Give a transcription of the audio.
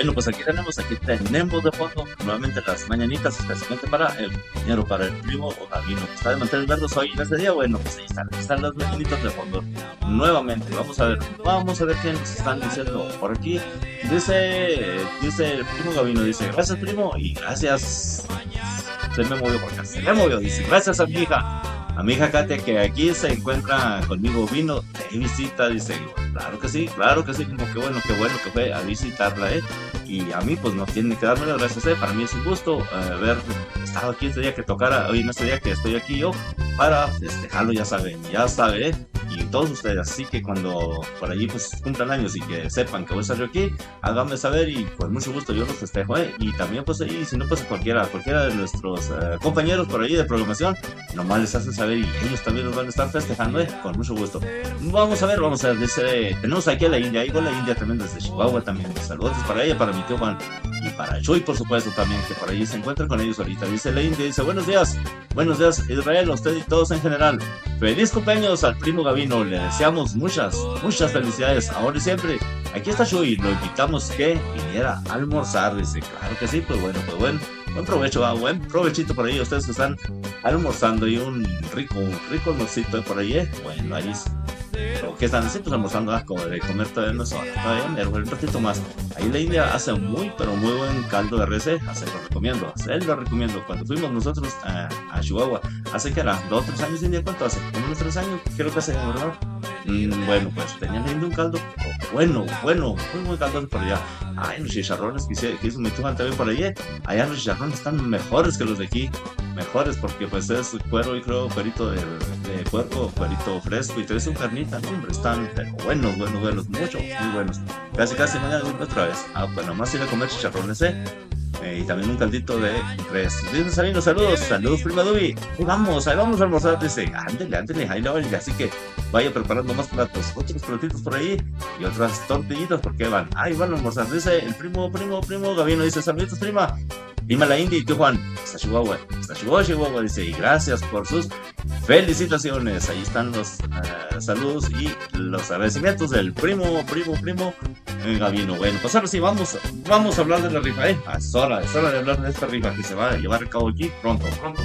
Bueno, pues aquí tenemos de fondo nuevamente las mañanitas, especialmente para el compañero, para el primo Gavino, que está de manteles verdes hoy en este día. Bueno, pues ahí están las mañanitas de fondo. Nuevamente, vamos a ver qué nos están diciendo por aquí. Dice el primo Gavino, dice, gracias primo, y gracias. Se me movió por acá, se me movió, dice, gracias a mi hija Katia, que aquí se encuentra conmigo, vino de visita, dice, claro que sí, como qué bueno que fue a visitarla, y a mí pues no tiene que darme las gracias, para mí es un gusto haber estado aquí este día que tocara, hoy en este día que estoy aquí yo, para festejarlo, ya sabe, y todos ustedes, así que cuando por allí pues cumplan años y que sepan que voy a estar yo aquí, háganme saber y con mucho gusto yo los festejo, y también pues ahí, si no pues cualquiera de nuestros compañeros por ahí de programación, nomás les hacen saber y ellos también nos van a estar festejando, con mucho gusto. Vamos a ver, dice, tenemos aquí a la India, ahí con la India también desde Chihuahua también, saludos para ella, para mi tío Juan y para Chuy por supuesto también, que por ahí se encuentran con ellos ahorita. Dice la India, dice, buenos días Israel, a usted y todos en general, feliz cumpleaños al primo Gavino, le deseamos muchas felicidades ahora y siempre. Aquí está Chuy, lo invitamos que viniera a almorzar, dice, claro que sí, pues bueno, buen provecho, buen provechito por ahí, ustedes que están almorzando y un rico almuercito por ahí, bueno, ahí ¿qué están haciendo? Pues almorzando, como de comer todavía no es hora, todavía un ratito más. Ahí la India hace muy buen caldo de res, se lo recomiendo. Cuando fuimos nosotros a Chihuahua, hace que era 2 o 3 años, India, ¿cuánto hace? Como unos 3 años, creo que hace, ¿verdad? Bueno, pues tenían lindo un caldo, bueno, muy buen caldo por allá. Ay, los chicharrones que hizo mi tía también por allí, allá los chicharrones están mejores que los de aquí, mejores porque pues es cuero y creo cuerito de puerco, cuerito fresco y trae su carnita, no, hombre, están pero buenos, muy buenos. Casi mañana otra vez. Bueno, más ir a comer chicharrones, y también un caldito de res. Dice Sabino, saludos prima Dubi. Ahí vamos a almorzar, dice, ándele, ahí lo oiga, así que vaya preparando más platos, otros platitos por ahí y otras tortillitas porque van a almorzar. Dice el primo Gavino, dice, saluditos prima la India y tío Juan, hasta Chihuahua, dice, y gracias por sus felicitaciones. Ahí están los saludos y los agradecimientos del primo Gavino. Bueno, pues ahora sí, vamos a hablar de la rifa, Es hora de hablar de esta rifa que se va a llevar a cabo aquí pronto.